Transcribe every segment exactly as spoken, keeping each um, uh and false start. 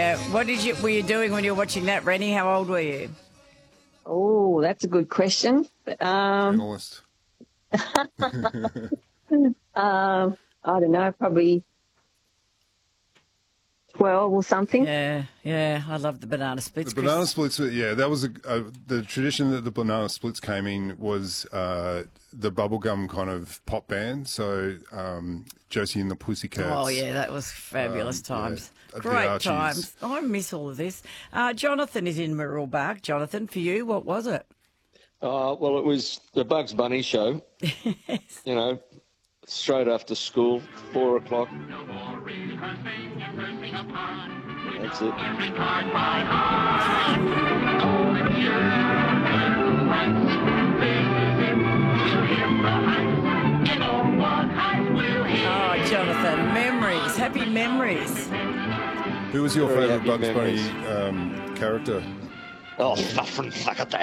Yeah. What did you were you doing when you were watching that, Rennie? How old were you? Oh, that's a good question. Um, Journalist. um, I don't know, probably twelve or something. Yeah, yeah. I love the banana splits. The banana splits, yeah, that was a, a, the tradition that the banana splits came in was uh, the bubblegum kind of pop band. So um, Josie and the Pussycats. Oh, yeah, that was fabulous Um, times. yeah, the Great Archies. times. Oh, I miss all of this. Uh, Jonathan is in Mooroolbark. Jonathan, for you, what was it? Uh, well, it was the Bugs Bunny show. Yes. You know, straight after school, four o'clock. That's it. Oh, Jonathan, memories, happy memories. Who was your Very favourite happy Bugs memories. Bunny um, character? Oh, fucking fuck at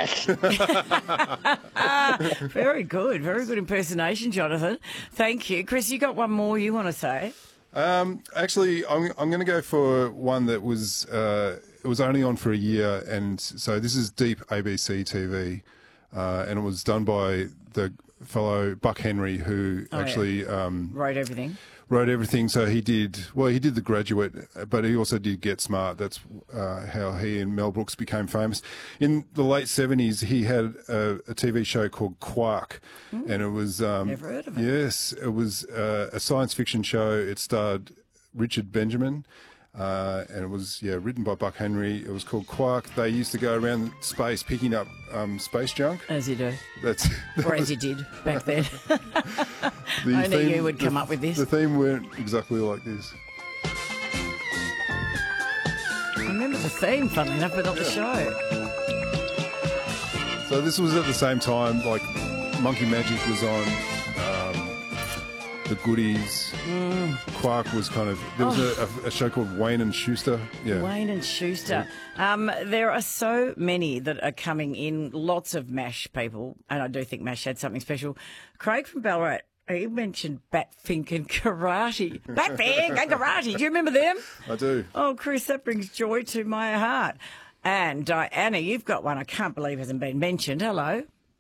that. Very good, very good impersonation, Jonathan. Thank you. Chris, you got one more you want to say? Um, actually, I'm, I'm going to go for one that was uh, it was only on for a year, and so this is Deep A B C T V, uh, and it was done by the fellow Buck Henry, who Oh, yeah. actually um, Wrote everything. wrote everything. So he did well. He did The Graduate, but he also did Get Smart. That's uh, how he and Mel Brooks became famous. In the late seventies, he had a, a T V show called Quark, and it was um, Never heard of it. Yes, it was uh, a science fiction show. It starred Richard Benjamin. Uh, and it was, yeah, written by Buck Henry. It was called Quark. They used to go around space picking up um, space junk. As you do. That's that Or as was- you did back then. the I knew theme- you would come the- up with this. The theme weren't exactly like this. I remember the theme, funnily enough, but not the show. So this was at the same time, like Monkey Magic was on, um, The Goodies. Quark was kind of. There was a, a, a show called Wayne and Schuster. Yeah. Wayne and Schuster. Um, there are so many that are coming in, lots of MASH people, and I do think MASH had something special. Craig from Ballarat, he mentioned Batfink and karate. Batfink and karate, do you remember them? I do. Oh, Chris, that brings joy to my heart. And Diana, you've got one I can't believe hasn't been mentioned. Hello.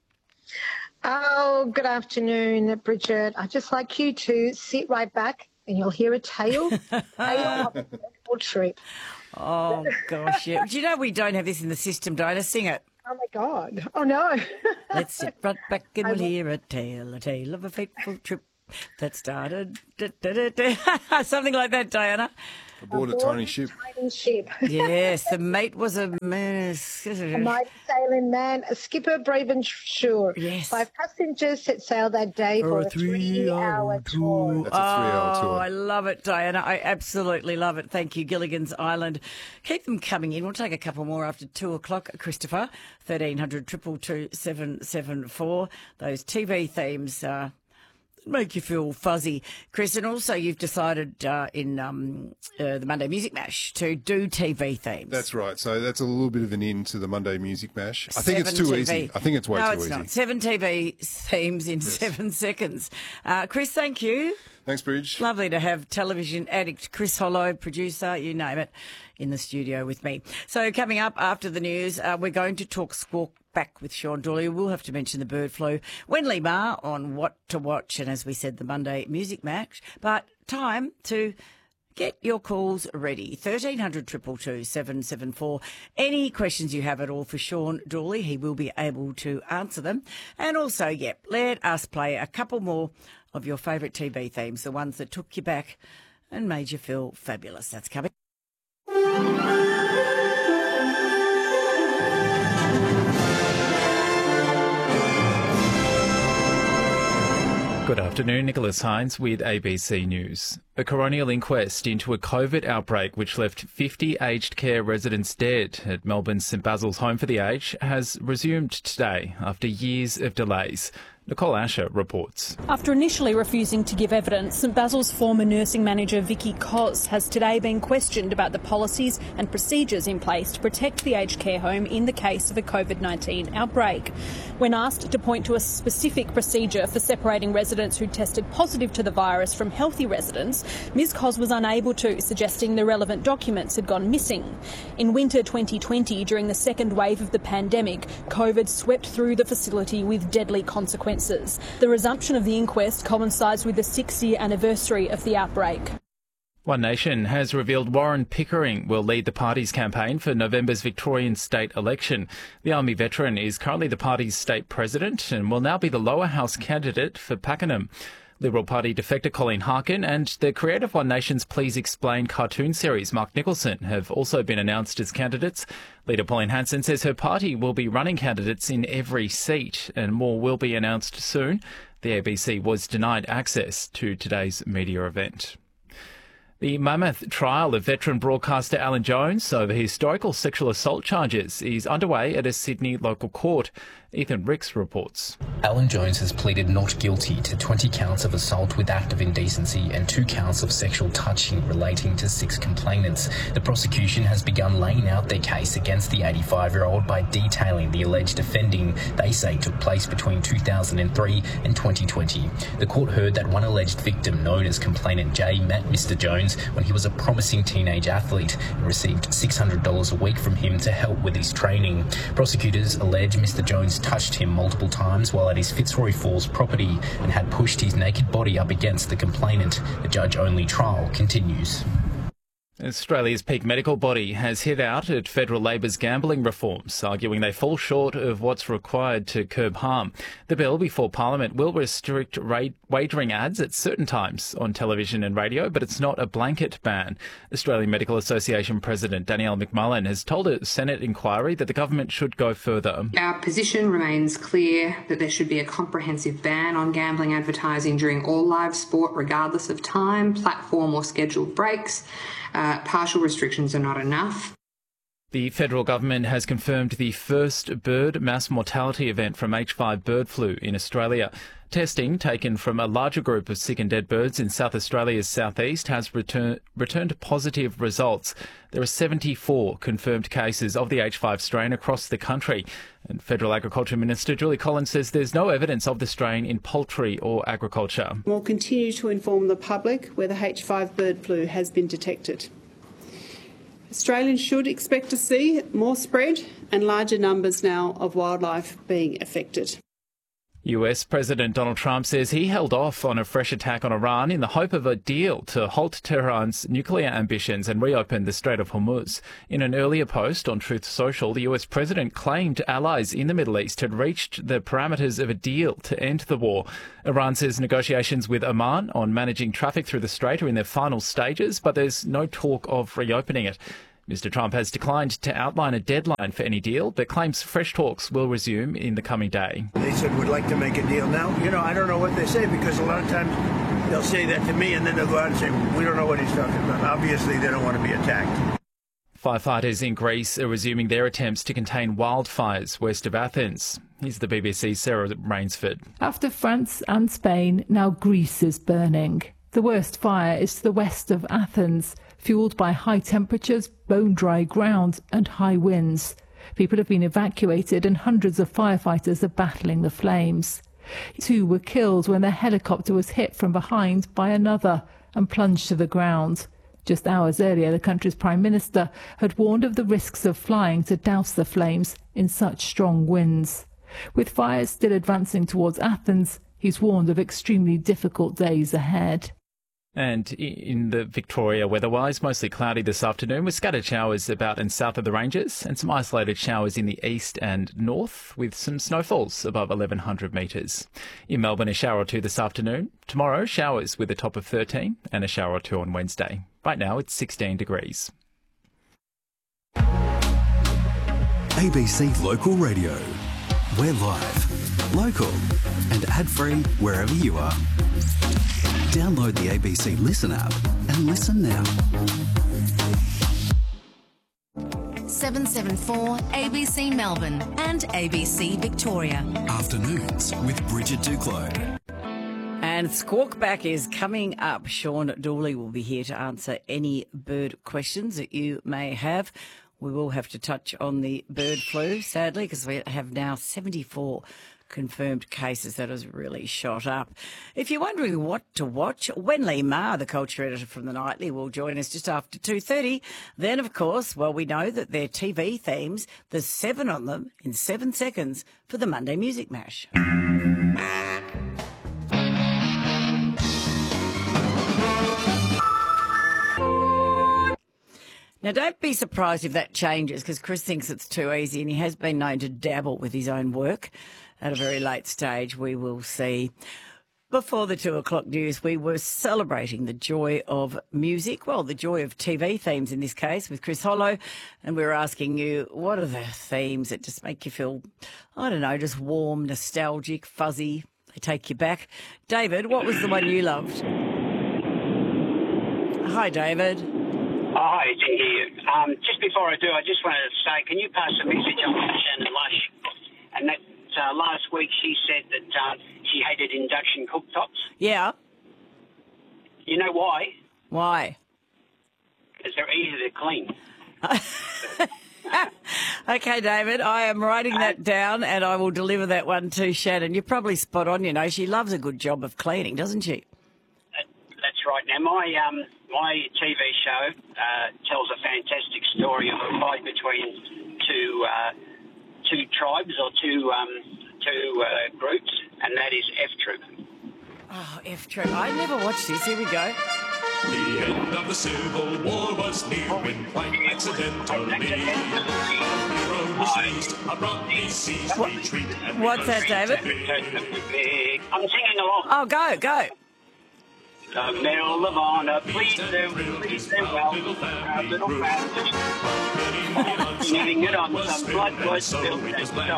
Oh, good afternoon, Bridget. I'd just like you to sit right back and you'll hear a tale, tale of a medical trip. Oh, gosh, yeah. Do you know we don't have this in the system, Diana? Sing it. Oh, my God. Oh, no. Let's sit right back and I we'll will- hear a tale, a tale of a fateful trip that started. Da, da, da, da. Something like that, Diana. Aboard a tiny ship. Tiny ship. Yes, the mate was a mess. A mighty sailing man, a skipper brave and sure. Yes. Five passengers set sail that day for, a three-hour tour. That's a three-hour Oh, tour. I love it, Diana. I absolutely love it. Thank you, Gilligan's Island. Keep them coming in. We'll take a couple more after two o'clock. Christopher, thirteen hundred two two two seven seven four. Those T V themes uh, make you feel fuzzy, Chris. And also you've decided uh, in um, uh, the Monday Music Mash to do T V themes. That's right. So that's a little bit of an in to the Monday Music Mash. I think it's too Seven T V. easy. I think it's way no, too it's easy. not. Seven T V themes in seven seconds. Uh, Chris, thank you. Thanks, Bridge. Lovely to have television addict Chris Hollow, producer, you name it, in the studio with me. So coming up after the news, uh, we're going to talk squawk back with Sean Dooley. We'll have to mention the bird flu. Wenley Ma on what to watch, and as we said, the Monday Music Match. But time to get your calls ready. thirteen hundred two two two seven seven four. Any questions you have at all for Sean Dooley, he will be able to answer them. And also, yep, let us play a couple more of your favourite T V themes, the ones that took you back and made you feel fabulous. That's coming. Good afternoon, Nicholas Hines with A B C News. A coronial inquest into a COVID outbreak which left fifty aged care residents dead at Melbourne's St Basil's Home for the Aged has resumed today after years of delays. Nicole Asher reports. After initially refusing to give evidence, St Basil's former nursing manager Vicky Cos has today been questioned about the policies and procedures in place to protect the aged care home in the case of a COVID nineteen outbreak. When asked to point to a specific procedure for separating residents who tested positive to the virus from healthy residents, Ms Cos was unable to, suggesting the relevant documents had gone missing. In winter twenty twenty, during the second wave of the pandemic, COVID swept through the facility with deadly consequences. The resumption of the inquest coincides with the six-year anniversary of the outbreak. One Nation has revealed Warren Pickering will lead the party's campaign for November's Victorian state election. The Army veteran is currently the party's state president and will now be the lower house candidate for Pakenham. Liberal Party defector Colleen Harkin and the creator of One Nation's Please Explain cartoon series, Mark Nicholson, have also been announced as candidates. Leader Pauline Hanson says her party will be running candidates in every seat, and more will be announced soon. The A B C was denied access to today's media event. The mammoth trial of veteran broadcaster Alan Jones over historical sexual assault charges is underway at a Sydney local court. Ethan Ricks reports. Alan Jones has pleaded not guilty to twenty counts of assault with act of indecency and two counts of sexual touching relating to six complainants. The prosecution has begun laying out their case against the eighty-five-year-old by detailing the alleged offending they say took place between two thousand three and twenty twenty. The court heard that one alleged victim, known as complainant Jay, met Mister Jones when he was a promising teenage athlete and received six hundred dollars a week from him to help with his training. Prosecutors allege Mister Jones touched him multiple times while at his Fitzroy Falls property and had pushed his naked body up against the complainant. The judge-only trial continues. Australia's peak medical body has hit out at Federal Labor's gambling reforms, arguing they fall short of what's required to curb harm. The bill before Parliament will restrict ra- wagering ads at certain times on television and radio, but it's not a blanket ban. Australian Medical Association President Danielle McMullen has told a Senate inquiry that the government should go further. Our position remains clear that there should be a comprehensive ban on gambling advertising during all live sport, regardless of time, platform or scheduled breaks. Uh, partial restrictions are not enough. The federal government has confirmed the first bird mass mortality event from H five bird flu in Australia. Testing taken from a larger group of sick and dead birds in South Australia's southeast has return, returned positive results. There are seventy-four confirmed cases of the H five strain across the country. And Federal Agriculture Minister Julie Collins says there's no evidence of the strain in poultry or agriculture. We'll continue to inform the public where the H five bird flu has been detected. Australians should expect to see more spread and larger numbers now of wildlife being affected. U S President Donald Trump says he held off on a fresh attack on Iran in the hope of a deal to halt Tehran's nuclear ambitions and reopen the Strait of Hormuz. In an earlier post on Truth Social, the U S president claimed allies in the Middle East had reached the parameters of a deal to end the war. Iran says negotiations with Oman on managing traffic through the strait are in their final stages, but there's no talk of reopening it. Mister Trump has declined to outline a deadline for any deal, but claims fresh talks will resume in the coming day. They said we'd like to make a deal now. You know, I don't know what they say because a lot of times they'll say that to me and then they'll go out and say, we don't know what he's talking about. Obviously, they don't want to be attacked. Firefighters in Greece are resuming their attempts to contain wildfires west of Athens. Here's the B B C's Sarah Rainsford. After France and Spain, now Greece is burning. The worst fire is to the west of Athens, fuelled by high temperatures, bone-dry ground and high winds. People have been evacuated and hundreds of firefighters are battling the flames. Two were killed when their helicopter was hit from behind by another and plunged to the ground. Just hours earlier, the country's Prime Minister had warned of the risks of flying to douse the flames in such strong winds. With fires still advancing towards Athens, he's warned of extremely difficult days ahead. And in the Victoria weather-wise, mostly cloudy this afternoon with scattered showers about and south of the ranges and some isolated showers in the east and north with some snowfalls above eleven hundred metres. In Melbourne, a shower or two this afternoon. Tomorrow, showers with a top of thirteen and a shower or two on Wednesday. Right now, it's sixteen degrees. A B C Local Radio. We're live, local and ad-free wherever you are. Download the A B C Listen app and listen now. seven seven four A B C Melbourne and A B C Victoria. Afternoons with Bridget Duclos. And Squawk Back is coming up. Sean Dooley will be here to answer any bird questions that you may have. We will have to touch on the bird flu, sadly, because we have now seventy-four confirmed cases. That has really shot up. If you're wondering what to watch, Wenley Ma, the culture editor from The Nightly, will join us just after two thirty. Then, of course, well, we know that their T V themes, there's seven on them in seven seconds for the Monday Music Mash. Now, don't be surprised if that changes, because Chris thinks it's too easy, and he has been known to dabble with his own work at a very late stage. We will see. Before the two o'clock news, we were celebrating the joy of music, well, the joy of T V themes in this case, with Chris Hollow, and we were asking you, what are the themes that just make you feel, I don't know, just warm, nostalgic, fuzzy, they take you back? David, what was the one you loved? Hi, David. Oh, hi, it's in here. Um, just before I do, I just wanted to say, can you pass a message on to Shannon Lush? And that uh, last week she said that uh, she hated induction cooktops. Yeah. You know why? Why? Because they're easy to clean. Okay, David, I am writing that down and I will deliver that one to Shannon. You're probably spot on, you know. She loves a good job of cleaning, doesn't she? That's right. Now, my um, my T V show uh, tells a fantastic story of a fight between two uh, two tribes or two um, two uh, groups, and that is F Troop. Oh, F Troop. I never watched this. Here we go. The end of the Civil War was near when quite accidentally a hero was seized, a Rodney seized retreat. What's that, David? I'm singing along. Oh, go, go. The Medal of Honor, please do, please do well. Our little family. Getting it on some blood was spilled. That's so.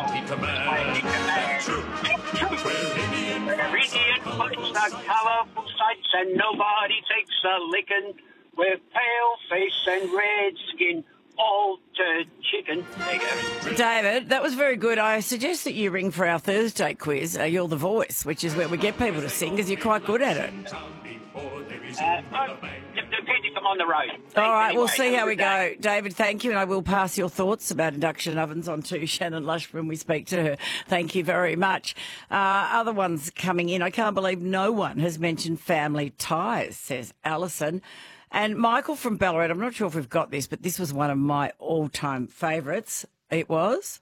Every Indian fights are colourful sights, and nobody takes a licking. With pale face and red skin, altered chicken. There you go. David, that was very good. I suggest that you ring for our Thursday quiz. Uh, you're the voice, which is where we get people to sing, because you're quite good at it. Uh, oh, depends if I'm on the road. All right, anyway, we'll see how we day. go. David, thank you, and I will pass your thoughts about induction ovens on to Shannon Lush when we speak to her. Thank you very much. Uh, other ones coming in. I can't believe no one has mentioned family ties, says Alison. And Michael from Ballarat, I'm not sure if we've got this, but this was one of my all-time favourites. It was?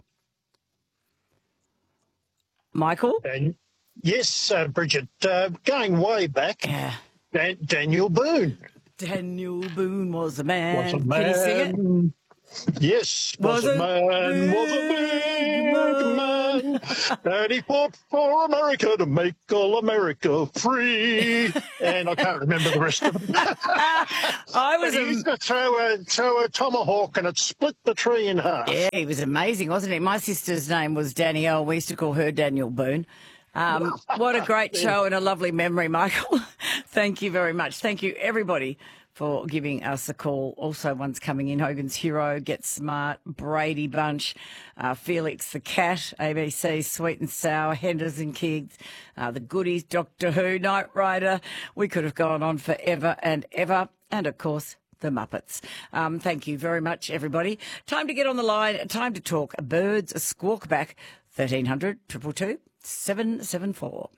Michael? And yes, uh, Bridget, uh, going way back, yeah. Dan- Daniel Boone. Daniel Boone was a man. Was a man. Can you sing it? Yes, was, was a man, was a big man, and he fought for America to make all America free. And I can't remember the rest of it. I was he a... used to throw a, throw a tomahawk and it split the tree in half. Yeah, he was amazing, wasn't he? My sister's name was Danielle. We used to call her Daniel Boone. Um, what a great show and a lovely memory, Michael. Thank you very much. Thank you, everybody, for giving us a call. Also, one's coming in, Hogan's Hero, Get Smart, Brady Bunch, uh, Felix the Cat, A B C, Sweet and Sour, Henderson Kids, uh, The Goodies, Doctor Who, Knight Rider. We could have gone on forever and ever. And, of course, the Muppets. Um, thank you very much, everybody. Time to get on the line. Time to talk birds. A Squawk Back, thirteen hundred, two two two, seven seven four.